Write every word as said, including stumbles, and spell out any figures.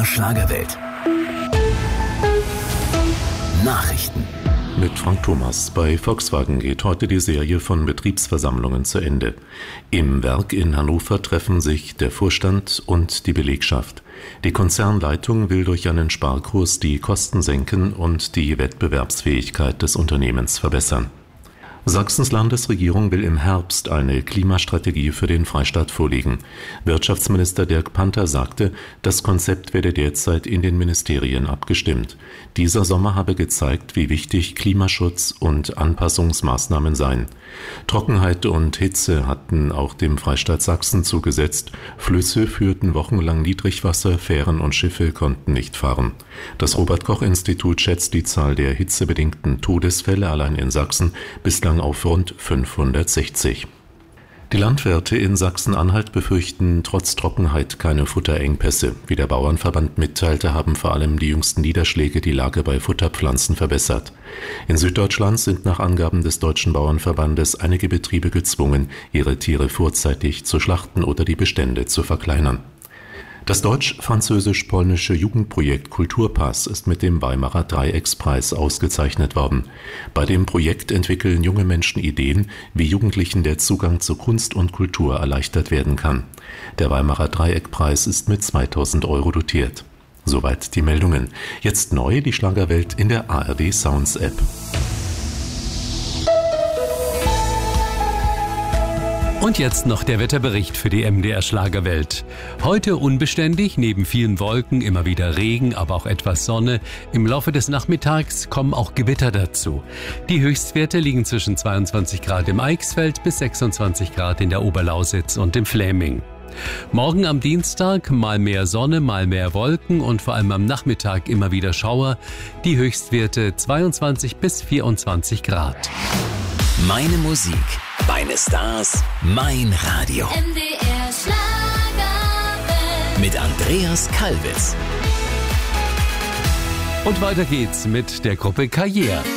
Schlagerwelt. Nachrichten. Mit Frank Thomas. Bei Volkswagen geht heute die Serie von Betriebsversammlungen zu Ende. Im Werk in Hannover treffen sich der Vorstand und die Belegschaft. Die Konzernleitung will durch einen Sparkurs die Kosten senken und die Wettbewerbsfähigkeit des Unternehmens verbessern. Sachsens Landesregierung will im Herbst eine Klimastrategie für den Freistaat vorlegen. Wirtschaftsminister Dirk Panther sagte, das Konzept werde derzeit in den Ministerien abgestimmt. Dieser Sommer habe gezeigt, wie wichtig Klimaschutz und Anpassungsmaßnahmen seien. Trockenheit und Hitze hatten auch dem Freistaat Sachsen zugesetzt. Flüsse führten wochenlang Niedrigwasser, Fähren und Schiffe konnten nicht fahren. Das Robert-Koch-Institut schätzt die Zahl der hitzebedingten Todesfälle allein in Sachsen bislang auf rund fünfhundertsechzig. Die Landwirte in Sachsen-Anhalt befürchten trotz Trockenheit keine Futterengpässe. Wie der Bauernverband mitteilte, haben vor allem die jüngsten Niederschläge die Lage bei Futterpflanzen verbessert. In Süddeutschland sind nach Angaben des Deutschen Bauernverbandes einige Betriebe gezwungen, ihre Tiere vorzeitig zu schlachten oder die Bestände zu verkleinern. Das deutsch-französisch-polnische Jugendprojekt Kulturpass ist mit dem Weimarer Dreieckspreis ausgezeichnet worden. Bei dem Projekt entwickeln junge Menschen Ideen, wie Jugendlichen der Zugang zu Kunst und Kultur erleichtert werden kann. Der Weimarer Dreieckpreis ist mit zweitausend Euro dotiert. Soweit die Meldungen. Jetzt neu die Schlagerwelt in der A R D Sounds App. Und jetzt noch der Wetterbericht für die M D R Schlagerwelt. Heute unbeständig, neben vielen Wolken immer wieder Regen, aber auch etwas Sonne. Im Laufe des Nachmittags kommen auch Gewitter dazu. Die Höchstwerte liegen zwischen zweiundzwanzig Grad im Eichsfeld bis sechsundzwanzig Grad in der Oberlausitz und im Fläming. Morgen am Dienstag mal mehr Sonne, mal mehr Wolken und vor allem am Nachmittag immer wieder Schauer. Die Höchstwerte zweiundzwanzig bis vierundzwanzig Grad. Meine Musik, meine Stars, mein Radio. M D R Schlagerwelt. Mit Andreas Kalwitz. Und weiter geht's mit der Gruppe Karriere.